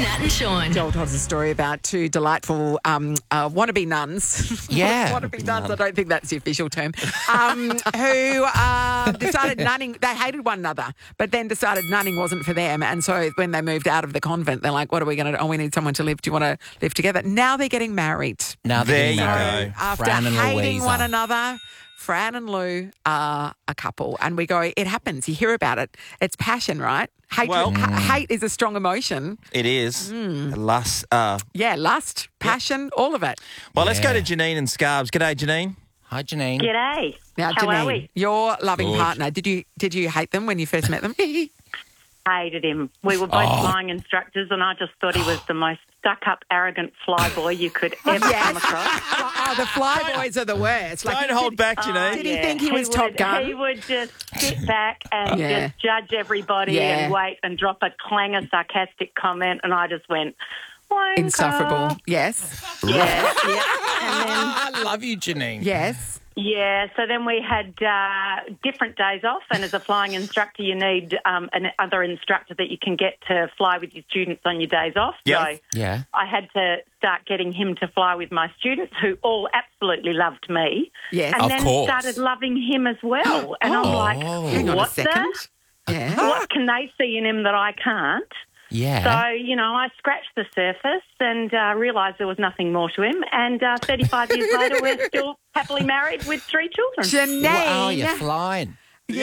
Nat and Sean. Joel told us a story about two delightful wannabe nuns. Yeah. Wannabe nuns, I don't think that's the official term, who decided nunning, they hated one another, but then decided nunning wasn't for them. And so when they moved out of the convent, they're like, what are we going to do? Oh, we need someone to live. Do you want to live together? Now they're getting married. Now There they're you married. go. After Fran and hating Louisa. one another, Fran and Lou are a couple. And we go, it happens. You hear about it. It's passion, right? Hate is a strong emotion. It is. Lust. Yeah, lust, passion, all of it. Well, let's go to Janine and Scarbs. G'day, Janine. Hi, Janine. G'day. Now, How are Janine, we? your loving Good. partner, did you hate them when you first met them? Hated him. We were both flying instructors, and I just thought he was the most stuck-up, arrogant flyboy you could ever come across. Oh, the flyboys are the worst. Don't hold back, Janine. Did he think he was Top Gun? He would just sit back and Yeah. just judge everybody Yeah. and wait and drop a clanger sarcastic comment, and I just went, wanker. Insufferable. Yes. Yeah, yeah. And then, I love you, Janine. Yes. yeah, so then we had different days off, and as a flying instructor, you need another instructor that you can get to fly with your students on your days off. Yep. So Yeah. I had to start getting him to fly with my students, who all absolutely loved me. Yes. And Of then course. started loving him as well. And I'm like, Hang on a what second. Yeah. What can they see in him that I can't? Yeah. So, I scratched the surface and realised there was nothing more to him. And 35 years later, we're still happily married with 3 children. Janine. Wow, you're flying.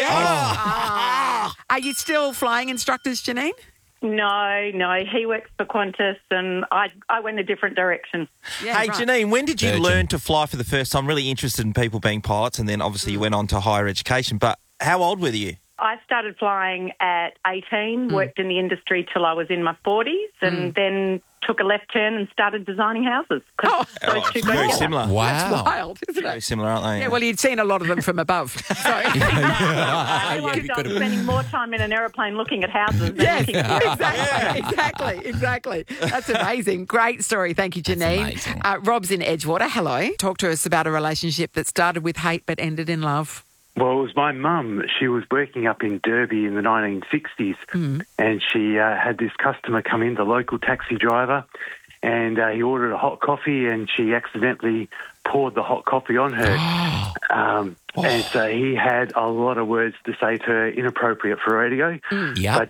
Yeah. Are you still flying instructors, Janine? No, he works for Qantas and I went a different direction. Yeah, Hey, right. Janine, when did you Virgin. learn to fly for the first time? Really interested in people being pilots, and then obviously you went on to higher education. But how old were you? I started flying at 18, worked in the industry till I was in my 40s, and then took a left turn and started designing houses. 'Cause those two go Very together. similar. Wow. Wild, isn't Very it? similar, aren't they? Yeah, well, you'd seen a lot of them from above. So. I realised you I could've- was spending more time in an aeroplane looking at houses than Yes, looking at exactly. That's amazing. Great story. Thank you, Janine. amazing. Rob's in Edgewater. Hello. Talk to us about a relationship that started with hate but ended in love. Well, it was my mum. She was working up in Derby in the 1960s, and she had this customer come in, the local taxi driver, and he ordered a hot coffee, and she accidentally poured the hot coffee on her. And so he had a lot of words to say to her, inappropriate for radio. Yeah.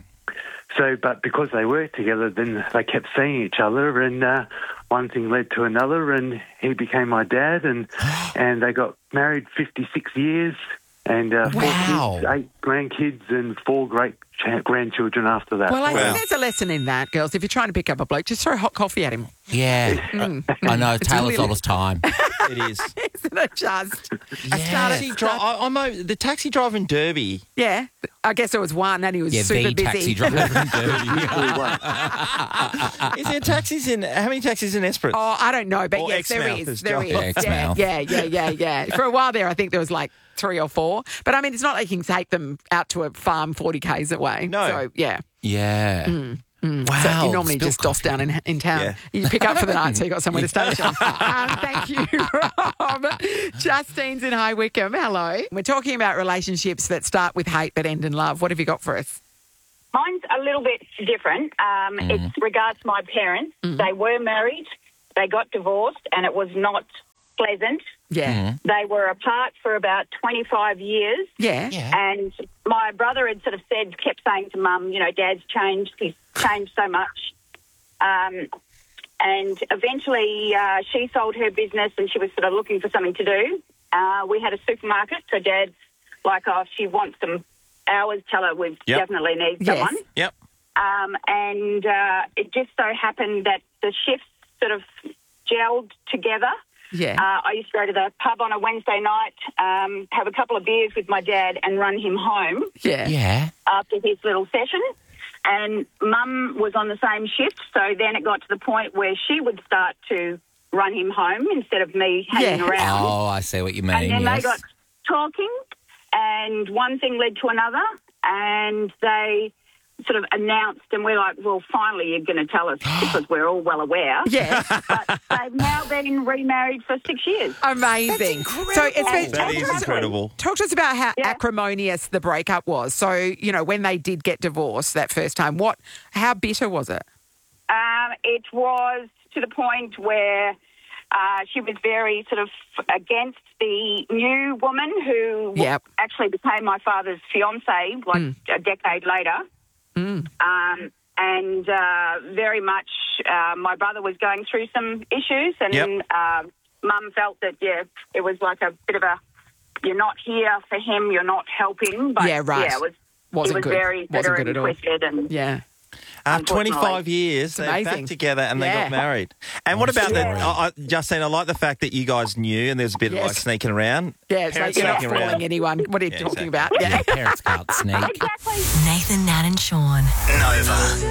But because they worked together, then they kept seeing each other, and one thing led to another, and he became my dad, and they got married 56 years, and 4 Wow. kids, 8 grandkids, and 4 great grandchildren after that. Well, I Wow. think there's a lesson in that, girls. If you're trying to pick up a bloke, just throw hot coffee at him. Yeah. I know. Taylor really- told us time. It is. Isn't it just? The taxi driver in Derby. Yeah. I guess there was one and he was Yeah, super the busy. taxi driver in Derby. Is there taxis in? How many taxis in Esperance? Oh, I don't know, but Or yes, there Exmouth is. as There well. is. Yeah, Exmouth. Yeah. For a while there, I think there was like 3 or 4. But I mean, it's not like you can take them out to a farm 40 k's away. No. So yeah. Yeah. Wow. So you normally Spill just doss down in town. Yeah. You pick up for the night, so you got somewhere to stay. Sean. Thank you, Rob. Justine's in High Wycombe. Hello. We're talking about relationships that start with hate but end in love. What have you got for us? Mine's a little bit different. It's regards my parents. They were married. They got divorced, and it was not pleasant. Yeah. They were apart for about 25 years. Yeah. And my brother had sort of kept saying to Mum, Dad's changed. He's changed so much. And eventually she sold her business and she was sort of looking for something to do. We had a supermarket, so Dad's like, if she wants some hours, tell her we Yep. definitely need Yes. someone. Yep. And it just so happened that the shifts sort of gelled together. Yeah. I used to go to the pub on a Wednesday night, have a couple of beers with my dad and run him home Yeah. Yeah. after his little session. And Mum was on the same shift, so then it got to the point where she would start to run him home instead of me hanging Yeah. around. Oh, I see what you mean. And then yes. they got talking, and one thing led to another, and they sort of announced, and we're like, well, finally you're going to tell us because we're all well aware. Yeah. But they've now been remarried for 6 years. Amazing. So it's been, That is incredible. talk to us about how Yeah. acrimonious the breakup was. So, when they did get divorced that first time, how bitter was it? it was to the point where she was very sort of against the new woman who Yep. actually became my father's fiancée, like a decade later. And very much my brother was going through some issues, and Yep. Mum felt that, it was like a bit of a, you're not here for him, you're not helping. But, Yeah, right. it Wasn't was good. very Wasn't bitter good and at all. twisted. And, Yeah. 25 years, they're amazing. back together and they Yeah. got married. And what about Yeah. Justine, I like the fact that you guys knew and there's a bit of Yes. like sneaking around. Yeah, it's like Parents you're not sneaking fooling around. anyone. What are you Yeah, talking exactly. about? Yeah. Parents can't sneak. exactly. Nathan, Nat and Sean. Nova.